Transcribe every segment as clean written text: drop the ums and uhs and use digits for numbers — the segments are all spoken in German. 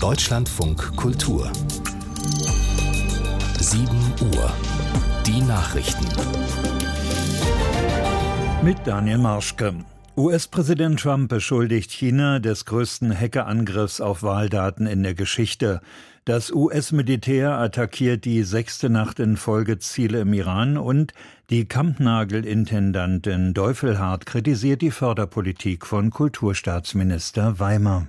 Deutschlandfunk Kultur 7 Uhr. Die Nachrichten. Mit Daniel Marschke. US-Präsident Trump beschuldigt China des größten Hackerangriffs auf Wahldaten in der Geschichte. Das US-Militär attackiert die 6. Nacht in Folge Ziele im Iran und die Kampnagel-Intendantin Deufelhardt kritisiert die Förderpolitik von Kulturstaatsminister Weimer.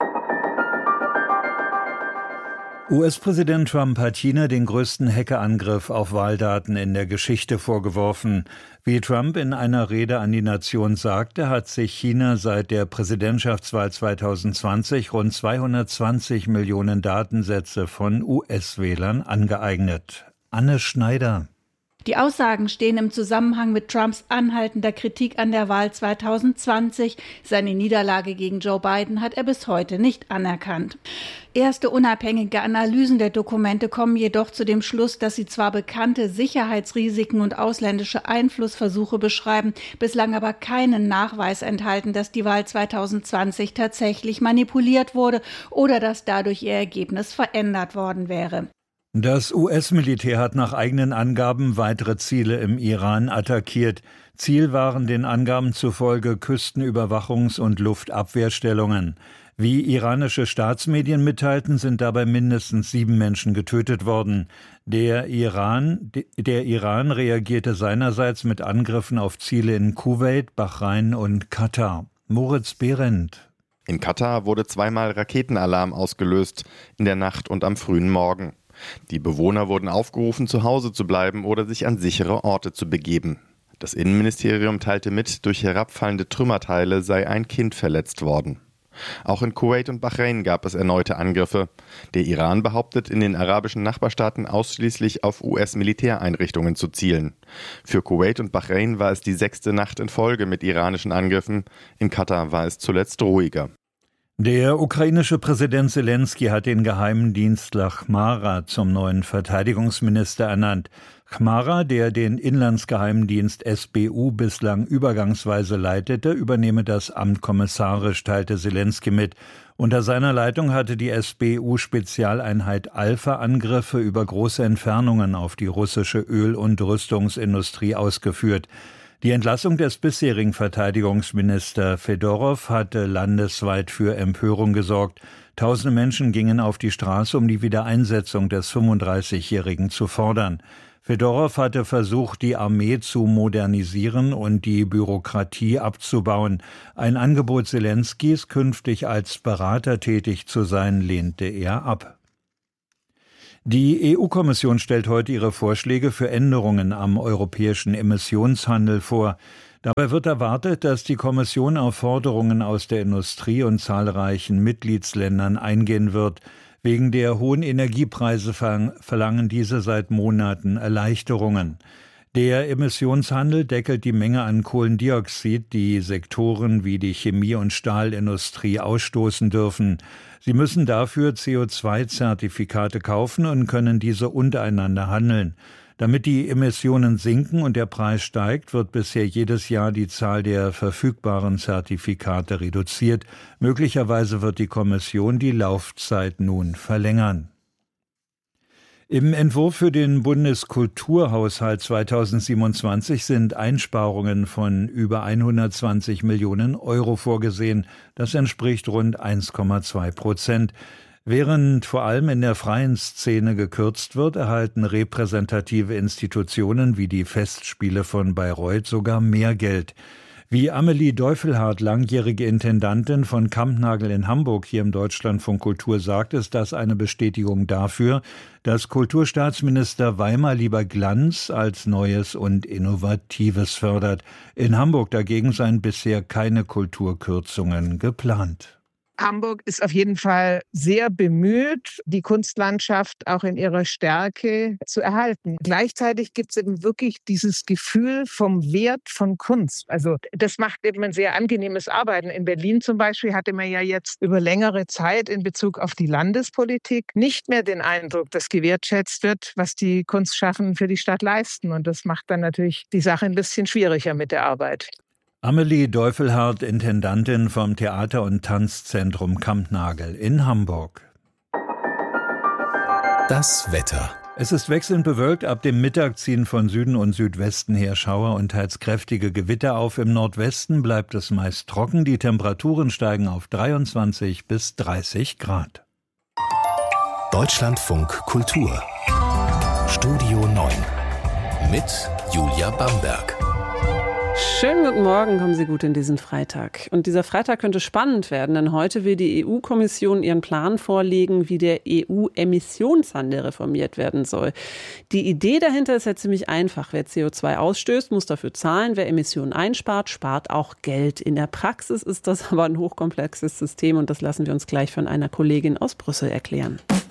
US-Präsident Trump hat China den größten Hackerangriff auf Wahldaten in der Geschichte vorgeworfen. Wie Trump in einer Rede an die Nation sagte, hat sich China seit der Präsidentschaftswahl 2020 rund 220 Millionen Datensätze von US-Wählern angeeignet. Anne Schneider. Die Aussagen stehen im Zusammenhang mit Trumps anhaltender Kritik an der Wahl 2020. Seine Niederlage gegen Joe Biden hat er bis heute nicht anerkannt. Erste unabhängige Analysen der Dokumente kommen jedoch zu dem Schluss, dass sie zwar bekannte Sicherheitsrisiken und ausländische Einflussversuche beschreiben, bislang aber keinen Nachweis enthalten, dass die Wahl 2020 tatsächlich manipuliert wurde oder dass dadurch ihr Ergebnis verändert worden wäre. Das US-Militär hat nach eigenen Angaben weitere Ziele im Iran attackiert. Ziel waren den Angaben zufolge Küstenüberwachungs- und Luftabwehrstellungen. Wie iranische Staatsmedien mitteilten, sind dabei mindestens 7 Menschen getötet worden. Der Iran reagierte seinerseits mit Angriffen auf Ziele in Kuwait, Bahrain und Katar. Moritz Behrendt. In Katar wurde zweimal Raketenalarm ausgelöst, in der Nacht und am frühen Morgen. Die Bewohner wurden aufgerufen, zu Hause zu bleiben oder sich an sichere Orte zu begeben. Das Innenministerium teilte mit, durch herabfallende Trümmerteile sei ein Kind verletzt worden. Auch in Kuwait und Bahrain gab es erneute Angriffe. Der Iran behauptet, in den arabischen Nachbarstaaten ausschließlich auf US-Militäreinrichtungen zu zielen. Für Kuwait und Bahrain war es die 6. Nacht in Folge mit iranischen Angriffen. In Katar war es zuletzt ruhiger. Der ukrainische Präsident Selenskyj hat den Geheimdienstler Chmara zum neuen Verteidigungsminister ernannt. Chmara, der den Inlandsgeheimdienst SBU bislang übergangsweise leitete, übernehme das Amt kommissarisch, teilte Selenskyj mit. Unter seiner Leitung hatte die SBU-Spezialeinheit Alpha Angriffe über große Entfernungen auf die russische Öl- und Rüstungsindustrie ausgeführt. Die Entlassung des bisherigen Verteidigungsminister Fedorow hatte landesweit für Empörung gesorgt. Tausende Menschen gingen auf die Straße, um die Wiedereinsetzung des 35-Jährigen zu fordern. Fedorow hatte versucht, die Armee zu modernisieren und die Bürokratie abzubauen. Ein Angebot Selenskys, künftig als Berater tätig zu sein, lehnte er ab. Die EU-Kommission stellt heute ihre Vorschläge für Änderungen am europäischen Emissionshandel vor. Dabei wird erwartet, dass die Kommission auf Forderungen aus der Industrie und zahlreichen Mitgliedsländern eingehen wird. Wegen der hohen Energiepreise verlangen diese seit Monaten Erleichterungen. Der Emissionshandel deckelt die Menge an Kohlendioxid, die Sektoren wie die Chemie- und Stahlindustrie ausstoßen dürfen. Sie müssen dafür CO2-Zertifikate kaufen und können diese untereinander handeln. Damit die Emissionen sinken und der Preis steigt, wird bisher jedes Jahr die Zahl der verfügbaren Zertifikate reduziert. Möglicherweise wird die Kommission die Laufzeit nun verlängern. Im Entwurf für den Bundeskulturhaushalt 2027 sind Einsparungen von über 120 Millionen Euro vorgesehen. Das entspricht rund 1,2%. Während vor allem in der freien Szene gekürzt wird, erhalten repräsentative Institutionen wie die Festspiele von Bayreuth sogar mehr Geld. Wie Amelie Deufelhardt, langjährige Intendantin von Kampnagel in Hamburg hier im Deutschlandfunk Kultur sagt, ist das eine Bestätigung dafür, dass Kulturstaatsminister Weimer lieber Glanz als Neues und Innovatives fördert. In Hamburg dagegen seien bisher keine Kulturkürzungen geplant. Hamburg ist auf jeden Fall sehr bemüht, die Kunstlandschaft auch in ihrer Stärke zu erhalten. Gleichzeitig gibt es eben wirklich dieses Gefühl vom Wert von Kunst. Also das macht eben ein sehr angenehmes Arbeiten. In Berlin zum Beispiel hatte man ja jetzt über längere Zeit in Bezug auf die Landespolitik nicht mehr den Eindruck, dass gewertschätzt wird, was die Kunstschaffenden für die Stadt leisten. Und das macht dann natürlich die Sache ein bisschen schwieriger mit der Arbeit. Amelie Deufelhardt, Intendantin vom Theater- und Tanzzentrum Kampnagel in Hamburg. Das Wetter. Es ist wechselnd bewölkt. Ab dem Mittag ziehen von Süden und Südwesten her Schauer und teils kräftige Gewitter auf. Im Nordwesten bleibt es meist trocken. Die Temperaturen steigen auf 23 bis 30 Grad. Deutschlandfunk Kultur. Studio 9. Mit Julia Bamberg. Schönen guten Morgen, kommen Sie gut in diesen Freitag. Und dieser Freitag könnte spannend werden, denn heute will die EU-Kommission ihren Plan vorlegen, wie der EU-Emissionshandel reformiert werden soll. Die Idee dahinter ist ja ziemlich einfach. Wer CO2 ausstößt, muss dafür zahlen. Wer Emissionen einspart, spart auch Geld. In der Praxis ist das aber ein hochkomplexes System und das lassen wir uns gleich von einer Kollegin aus Brüssel erklären.